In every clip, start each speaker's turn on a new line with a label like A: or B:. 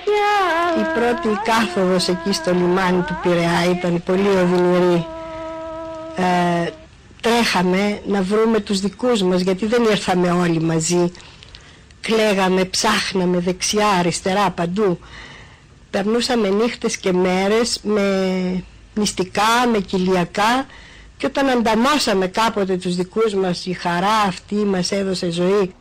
A: Η πρώτη κάθοδος εκεί στο λιμάνι του Πειραιά ήταν πολύ οδυνηρή. Τρέχαμε να βρούμε τους δικούς μας, γιατί δεν ήρθαμε όλοι μαζί. Κλαίγαμε, ψάχναμε δεξιά, αριστερά, παντού. Περνούσαμε νύχτες και μέρες με νηστικά, με κοιλιακά, και όταν ανταμώσαμε κάποτε τους δικούς μας, η χαρά αυτή μας έδωσε ζωή.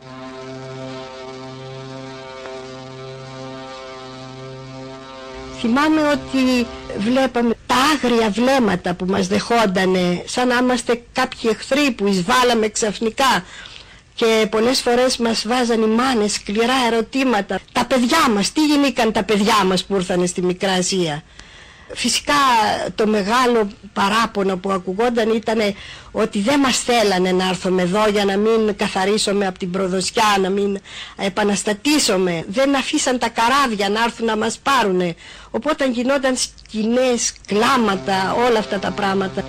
A: Θυμάμαι ότι βλέπαμε τα άγρια βλέμματα που μας δεχόντανε, σαν να είμαστε κάποιοι εχθροί που εισβάλαμε ξαφνικά, και πολλές φορές μας βάζαν οι μάνες σκληρά ερωτήματα. Τα παιδιά μας, τι γινήκαν τα παιδιά μας που ήρθαν στη Μικρά Ασία? Φυσικά το μεγάλο παράπονο που ακουγόταν ήταν ότι δεν μας θέλανε να έρθουμε εδώ για να μην καθαρίσουμε από την προδοσιά, να μην επαναστατήσουμε. Δεν αφήσαν τα καράβια να έρθουν να μας πάρουνε. Οπότε γινόταν σκηνές, κλάματα, όλα αυτά τα πράγματα.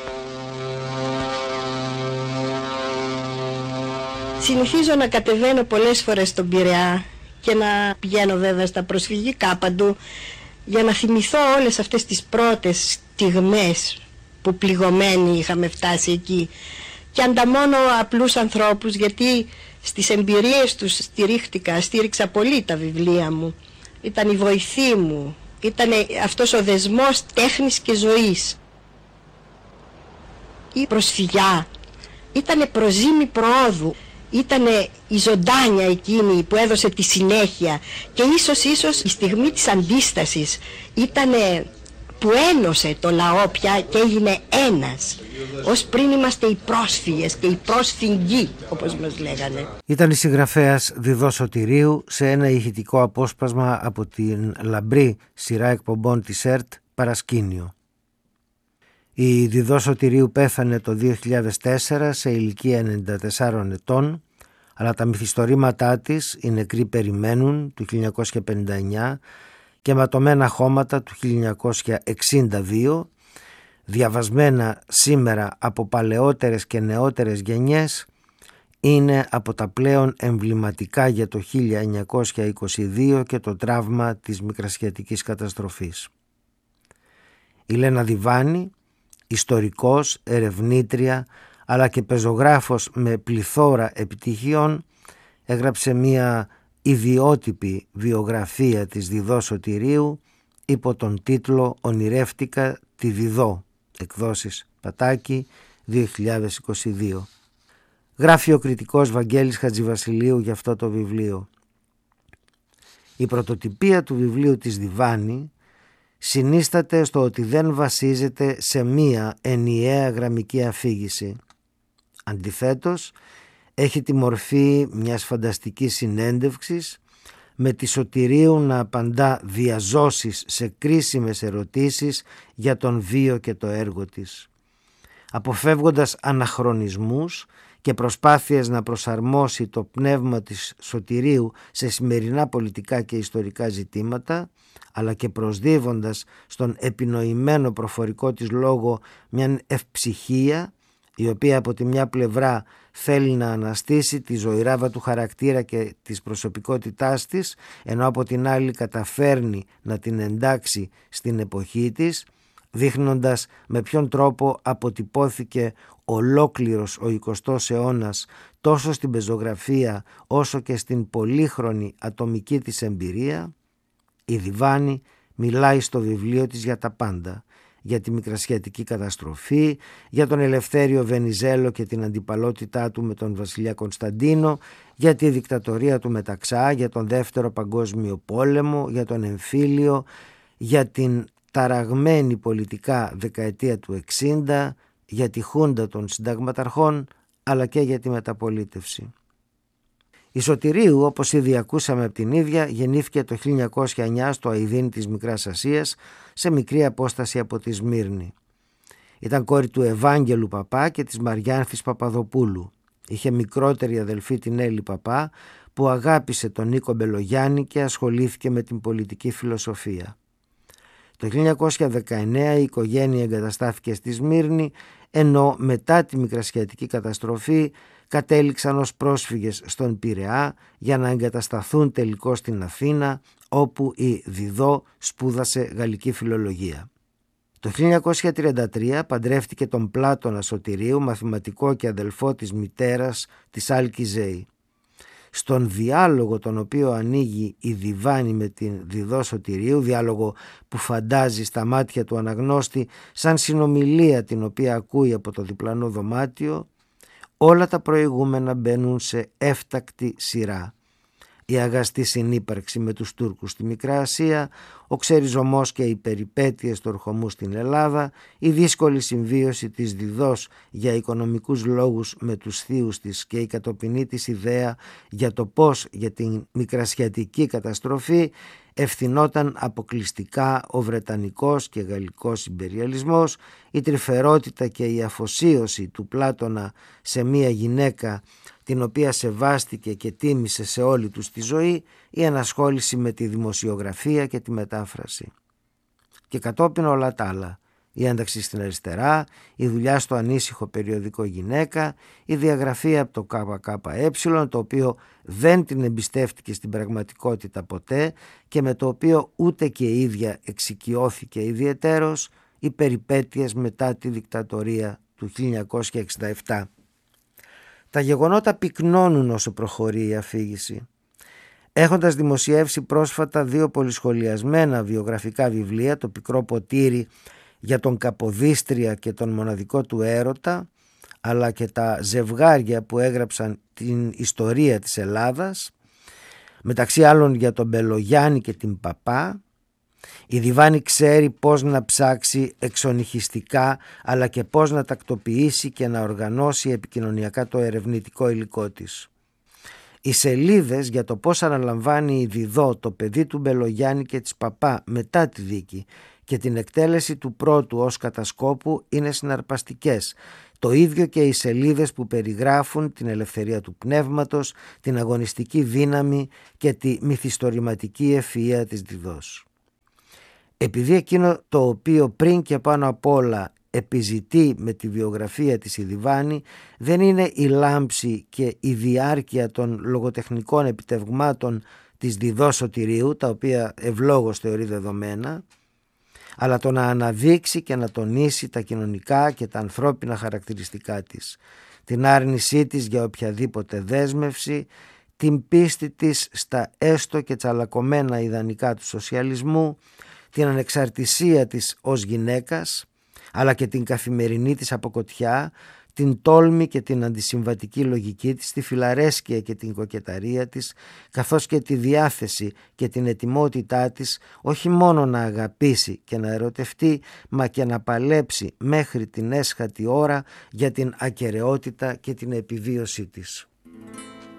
A: Συνηθίζω να κατεβαίνω πολλές φορές στον Πειραιά και να πηγαίνω βέβαια στα προσφυγικά παντού, για να θυμηθώ όλες αυτές τις πρώτες στιγμές που πληγωμένοι είχαμε φτάσει εκεί, και ανταμώνω απλούς ανθρώπους, γιατί στις εμπειρίες τους στήριξα πολύ τα βιβλία μου. Ήταν η βοηθή μου, ήταν αυτός ο δεσμός τέχνης και ζωής. Η προσφυγιά ήταν προζύμι προόδου. Ήτανε η ζωντάνια εκείνη που έδωσε τη συνέχεια, και ίσως η στιγμή της αντίστασης ήτανε που ένωσε το λαό πια και έγινε ένας. Ως πριν είμαστε οι πρόσφυγες και οι πρόσφυγγοι, όπως μας λέγανε.
B: Ήταν η συγγραφέας Διδό Σωτηρίου σε ένα ηχητικό απόσπασμα από την λαμπρή σειρά εκπομπών της ΕΡΤ Παρασκήνιο. Η Διδό Σωτηρίου πέθανε το 2004 σε ηλικία 94 ετών, αλλά τα μυθιστορήματά της, οι νεκροί περιμένουν, του 1959, και ματωμένα χώματα του 1962, διαβασμένα σήμερα από παλαιότερες και νεότερες γενιές, είναι από τα πλέον εμβληματικά για το 1922 και το τραύμα της Μικρασιατικής καταστροφής. Η Λένα Διβάνη, ιστορικός, ερευνήτρια, αλλά και πεζογράφος με πληθώρα επιτυχιών, έγραψε μια ιδιότυπη βιογραφία της Διδό Σωτηρίου υπό τον τίτλο «Ονειρεύτηκα τη Διδό», εκδόσεις Πατάκη, 2022. Γράφει ο κριτικός Βαγγέλης Χατζηβασιλείου για αυτό το βιβλίο. Η πρωτοτυπία του βιβλίου της Διβάνη συνίσταται στο ότι δεν βασίζεται σε μία ενιαία γραμμική αφήγηση. Αντιθέτως, έχει τη μορφή μιας φανταστικής συνέντευξης, με τη Σωτηρίου να απαντά διαζώσεις σε κρίσιμες ερωτήσεις για τον βίο και το έργο της. Αποφεύγοντας αναχρονισμούς και προσπάθειες να προσαρμόσει το πνεύμα της Σωτηρίου σε σημερινά πολιτικά και ιστορικά ζητήματα, αλλά και προσδίδοντας στον επινοημένο προφορικό της λόγο μια ευψυχία, η οποία από τη μια πλευρά θέλει να αναστήσει τη ζωηράβα του χαρακτήρα και της προσωπικότητάς της, ενώ από την άλλη καταφέρνει να την εντάξει στην εποχή της, δείχνοντας με ποιον τρόπο αποτυπώθηκε ολόκληρος ο 20ος αιώνας τόσο στην πεζογραφία όσο και στην πολύχρονη ατομική της εμπειρία. Η Διβάνη μιλάει στο βιβλίο της για τα πάντα. Για τη Μικρασιατική καταστροφή, για τον Ελευθέριο Βενιζέλο και την αντιπαλότητά του με τον Βασιλιά Κωνσταντίνο, για τη δικτατορία του Μεταξά, για τον Δεύτερο Παγκόσμιο Πόλεμο, για τον εμφύλιο, για την ταραγμένη πολιτικά δεκαετία του 60, για τη χούντα των συνταγματαρχών, αλλά και για τη μεταπολίτευση. Η Σωτηρίου, όπως ήδη ακούσαμε από την ίδια, γεννήθηκε το 1909 στο Αηδίν της Μικράς Ασίας, σε μικρή απόσταση από τη Σμύρνη. Ήταν κόρη του Ευάγγελου Παπά και της Μαριάνθης Παπαδοπούλου. Είχε μικρότερη αδελφή την Έλλη Παπά, που αγάπησε τον Νίκο Μπελογιάννη και ασχολήθηκε με την πολιτική φιλοσοφία. Το 1919 η οικογένεια εγκαταστάθηκε στη Σμύρνη, ενώ μετά τη Μικρασιατική καταστροφή κατέληξαν ως πρόσφυγες στον Πειραιά για να εγκατασταθούν τελικώς στην Αθήνα, όπου η Διδώ σπούδασε γαλλική φιλολογία. Το 1933 παντρεύτηκε τον Πλάτωνα Σωτηρίου, μαθηματικό και αδελφό της μητέρας της Άλκη Ζέη. Στον διάλογο τον οποίο ανοίγει η Διβάνη με την Διδώ Σωτηρίου, διάλογο που φαντάζει στα μάτια του αναγνώστη σαν συνομιλία την οποία ακούει από το διπλανό δωμάτιο, όλα τα προηγούμενα μπαίνουν σε έφτακτη σειρά. Η αγαστή συνύπαρξη με τους Τούρκους στη Μικρά Ασία, ο ξεριζωμός και οι περιπέτειες του ορχομού στην Ελλάδα, η δύσκολη συμβίωση της Διδώς για οικονομικούς λόγους με τους θείους της και η κατοπινή της ιδέα για το πώς για την μικρασιατική καταστροφή ευθυνόταν αποκλειστικά ο βρετανικός και γαλλικός ιμπεριαλισμός, η τρυφερότητα και η αφοσίωση του Πλάτωνα σε μία γυναίκα την οποία σεβάστηκε και τίμησε σε όλη τους τη ζωή, η ενασχόληση με τη δημοσιογραφία και τη μετάφραση. Και κατόπιν όλα τα άλλα, η ένταξη στην αριστερά, η δουλειά στο ανήσυχο περιοδικό Γυναίκα, η διαγραφή από το ΚΚΕ, το οποίο δεν την εμπιστεύτηκε στην πραγματικότητα ποτέ και με το οποίο ούτε και η ίδια εξοικειώθηκε ιδιαιτέρως, οι περιπέτειες μετά τη δικτατορία του 1967. Τα γεγονότα πυκνώνουν όσο προχωρεί η αφήγηση. Έχοντας δημοσιεύσει πρόσφατα 2 πολυσχολιασμένα βιογραφικά βιβλία, το Πικρό Ποτήρι για τον Καποδίστρια και τον Μοναδικό του Έρωτα, αλλά και τα ζευγάρια που έγραψαν την ιστορία της Ελλάδας, μεταξύ άλλων για τον Μπελογιάννη και την Παπά, η Διβάνη ξέρει πώς να ψάξει εξονυχιστικά, αλλά και πώς να τακτοποιήσει και να οργανώσει επικοινωνιακά το ερευνητικό υλικό της. Οι σελίδες για το πώς αναλαμβάνει η Διδώ το παιδί του Μπελογιάννη και της Παπά μετά τη δίκη και την εκτέλεση του πρώτου ως κατασκόπου είναι συναρπαστικές. Το ίδιο και οι σελίδες που περιγράφουν την ελευθερία του πνεύματος, την αγωνιστική δύναμη και τη μυθιστορηματική ευφυΐα της Διδώς. Επειδή εκείνο το οποίο πριν και πάνω απ' όλα επιζητεί με τη βιογραφία της η Διβάνη δεν είναι η λάμψη και η διάρκεια των λογοτεχνικών επιτευγμάτων της Διδώ Σωτηρίου, τα οποία ευλόγως θεωρεί δεδομένα, αλλά το να αναδείξει και να τονίσει τα κοινωνικά και τα ανθρώπινα χαρακτηριστικά της, την άρνησή της για οποιαδήποτε δέσμευση, την πίστη της στα έστω και τσαλακωμένα ιδανικά του σοσιαλισμού, την ανεξαρτησία της ως γυναίκας, αλλά και την καθημερινή της αποκοτιά, την τόλμη και την αντισυμβατική λογική της, τη φιλαρέσκεια και την κοκεταρία της, καθώς και τη διάθεση και την ετοιμότητά της όχι μόνο να αγαπήσει και να ερωτευτεί, μα και να παλέψει μέχρι την έσχατη ώρα για την ακεραιότητα και την επιβίωσή της.